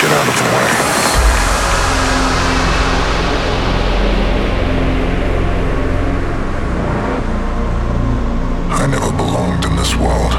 Get out of the way. I never belonged in this world.